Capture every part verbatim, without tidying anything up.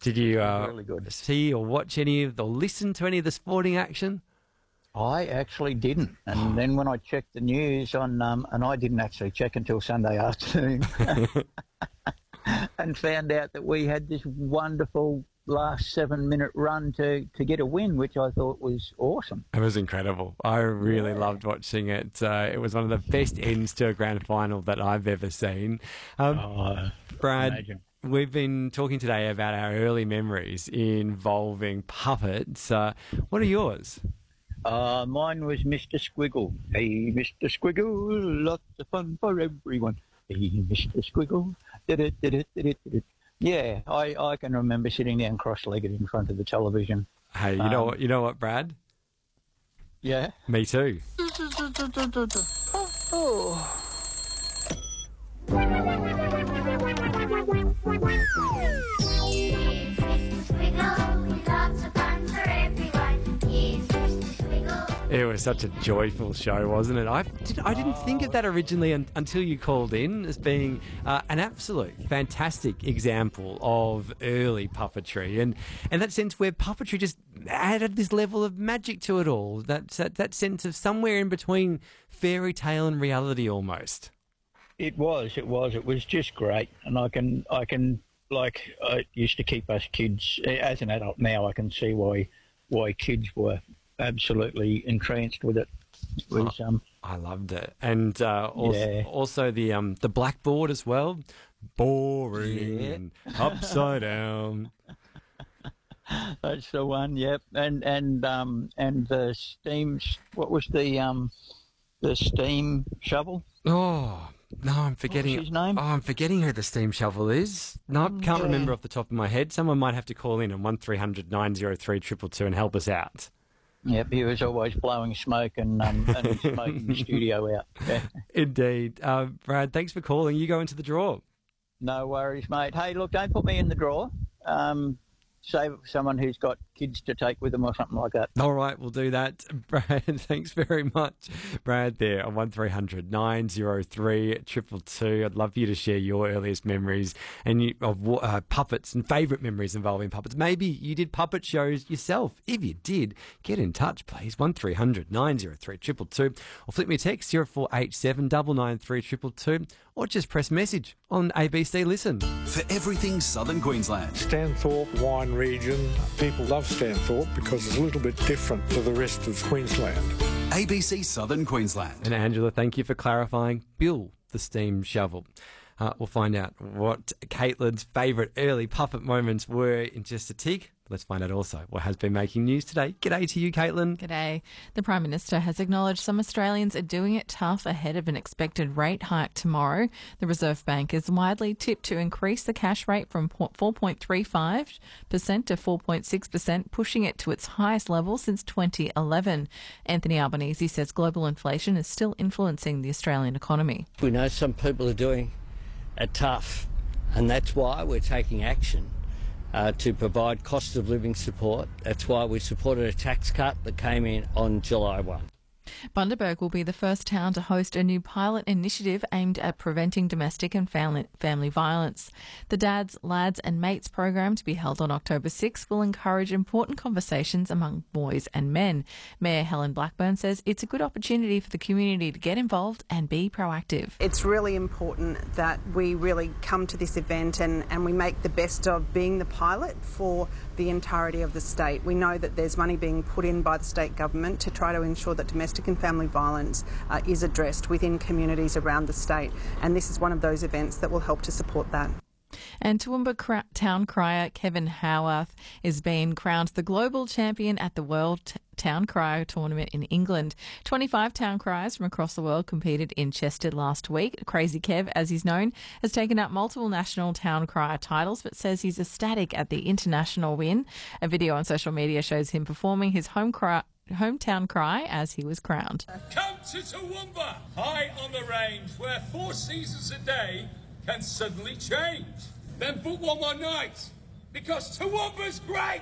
Did you uh, really good. see or watch any of, or listen to any of the sporting action? I actually didn't. And then when I checked the news on, um, and I didn't actually check until Sunday afternoon, and found out that we had this wonderful last seven-minute run to, to get a win, which I thought was awesome. It was incredible. I really Yeah. loved watching it. Uh, it was one of the best ends to a grand final that I've ever seen. Um, Oh, Brad, imagine. we've been talking today about our early memories involving puppets. Uh, what are yours? Uh, mine was Mister Squiggle. Hey, Mister Squiggle, lots of fun for everyone. Hey, Mister Squiggle. Da-da-da-da-da-da-da. Yeah, I, I can remember sitting down cross-legged in front of the television. Hey, you know Um, what? You know what, Brad? Yeah. Me too. It was such a joyful show, wasn't it? I, did, I didn't think of that originally un, until you called in as being uh, an absolute fantastic example of early puppetry. And in that sense where puppetry just added this level of magic to it all, that, that, that sense of somewhere in between fairy tale and reality almost. It was, it was. It was just great. And I can, I can, like, it used to keep us kids, as an adult now, I can see why, why kids were absolutely entranced with it. It was, um, I loved it. And uh, also, Yeah. also the um, the blackboard as well. Boring Yeah. and upside down. that's the one, yep. And, and, um, and the steam, what was the, um, the steam shovel? Oh, no, I'm forgetting. his name? Oh, I'm forgetting who the steam shovel is. No, can't Yeah. remember off the top of my head. Someone might have to call in on one three hundred nine oh three two two two and help us out. Yep, he was always blowing smoke and, um, and smoking the studio out. Yeah. Indeed. Uh, Brad, thanks for calling. You go into the draw. No worries, mate. Hey, look, don't put me in the drawer. Um, save it for someone who's got kids to take with them or something like that. All right, we'll do that. Brad, thanks very much. Brad there on one three hundred nine oh three two two two. I'd love for you to share your earliest memories and you, of uh, puppets and favourite memories involving puppets. Maybe you did puppet shows yourself. If you did, get in touch, please. one three hundred nine oh three two two two or flip me a text zero four eight seven nine nine three two two two or just press message on A B C Listen. For everything Southern Queensland. Stanthorpe wine region, people love Stanthorpe because it's a little bit different to the rest of Queensland. A B C Southern Queensland. And Angela, thank you for clarifying Bill the steam shovel. Uh, we'll find out what Caitlin's favourite early puppet moments were in just a tick. Let's find out also what has been making news today. G'day to you, Caitlin. G'day. The Prime Minister has acknowledged some Australians are doing it tough ahead of an expected rate hike tomorrow. The Reserve Bank is widely tipped to increase the cash rate from four point three five percent to four point six percent, pushing it to its highest level since twenty eleven. Anthony Albanese says global inflation is still influencing the Australian economy. We know some people are doing it tough, and that's why we're taking action. Uh, to provide cost of living support. That's why we supported a tax cut that came in on July first. Bundaberg will be the first town to host a new pilot initiative aimed at preventing domestic and family, family violence. The Dads, Lads and Mates program, to be held on October sixth, will encourage important conversations among boys and men. Mayor Helen Blackburn says it's a good opportunity for the community to get involved and be proactive. It's really important that we really come to this event and, and we make the best of being the pilot for the entirety of the state. We know that there's money being put in by the state government to try to ensure that domestic and family violence uh, is addressed within communities around the state, and this is one of those events that will help to support that. And Toowoomba Cra- Town Crier Kevin Howarth is being crowned the global champion at the World T- Town Crier Tournament in England. twenty-five town criers from across the world competed in Chester last week. Crazy Kev, as he's known, has taken up multiple national town crier titles, but says he's ecstatic at the international win. A video on social media shows him performing his home cry hometown cry as he was crowned. Come to Toowoomba, high on the range, where four seasons a day can suddenly change. Then book one more night, because Toowoomba's great!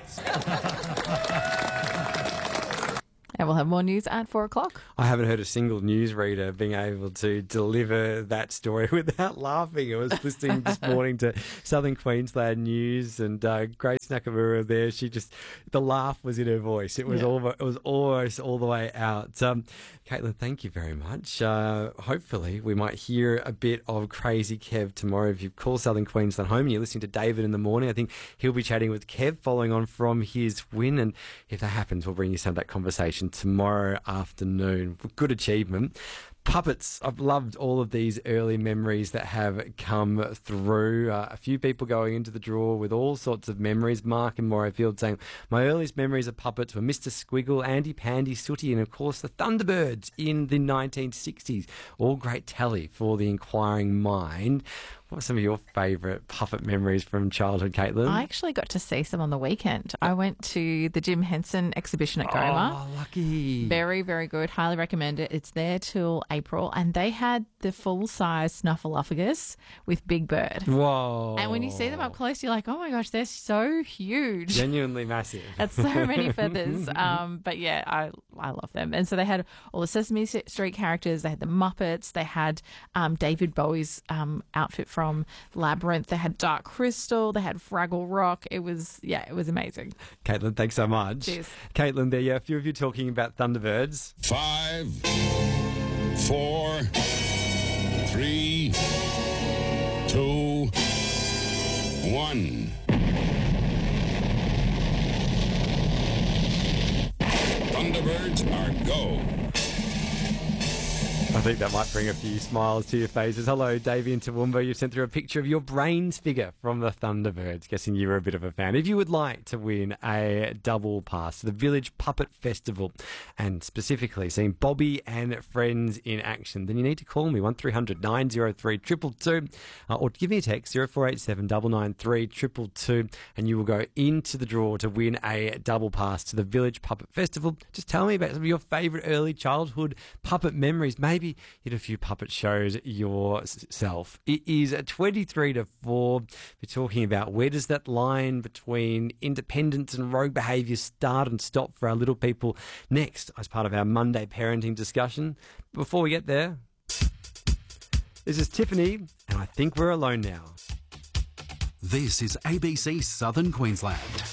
And we'll have more news at four o'clock. I haven't heard a single newsreader being able to deliver that story without laughing. I was listening this morning to Southern Queensland News and uh, Grace Alex Nakamura there. She just, the laugh was in her voice. It was Yeah. almost, it was almost all the way out. Um, Caitlin, thank you very much. Uh, hopefully we might hear a bit of Crazy Kev tomorrow. If you call Southern Queensland home and you're listening to David in the morning, I think he'll be chatting with Kev following on from his win. And if that happens, we'll bring you some of that conversation tomorrow afternoon. Good achievement. Puppets. I've loved all of these early memories that have come through. Uh, a few people going into the draw with all sorts of memories. Mark and Morayfield saying, my earliest memories of puppets were Mister Squiggle, Andy Pandy, Sooty, and of course the Thunderbirds in the nineteen sixties. All great tally for the inquiring mind. What were some of your favourite puppet memories from childhood, Caitlin? I actually got to see some on the weekend. I went to the Jim Henson exhibition at Goma. Oh, lucky. Very, very good. Highly recommend it. It's there till April. And they had the full-size Snuffleupagus with Big Bird. Whoa. And when you see them up close, you're like, oh my gosh, they're so huge. Genuinely massive. That's so many feathers. Um, but yeah, I I love them. And so they had all the Sesame Street characters. They had the Muppets. They had um, David Bowie's um, outfit from Labyrinth. They had Dark Crystal. They had Fraggle Rock. It was, yeah, it was amazing. Caitlin, thanks so much. Cheers. Caitlin, there, yeah, a few of you talking about Thunderbirds. Five, four, three, two, one. Thunderbirds are go. I think that might bring a few smiles to your faces. Hello, Davey and Toowoomba. You've sent through a picture of your brains figure from the Thunderbirds. Guessing you were a bit of a fan. If you would like to win a double pass to the Village Puppet Festival and specifically seeing Bobby and friends in action, then you need to call me one three hundred nine oh three two two two uh, or give me a text zero four eight seven nine nine three two two two and you will go into the draw to win a double pass to the Village Puppet Festival. Just tell me about some of your favourite early childhood puppet memories. Maybe you did a few puppet shows yourself. It is twenty-three to four. We're talking about where does that line between independence and rogue behaviour start and stop for our little people next as part of our Monday parenting discussion. Before we get there, this is Tiffany, and I think we're alone now. This is A B C Southern Queensland.